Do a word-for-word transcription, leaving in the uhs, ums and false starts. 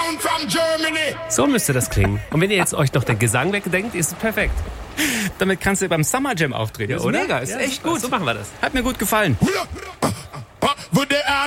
So müsste das klingen. Und wenn ihr jetzt euch noch den Gesang wegdenkt, ist es perfekt. Damit kannst du beim Summer Jam auftreten, Ja, ist oder? mega, ist Ja, echt super. gut. So machen wir das. Hat mir gut gefallen.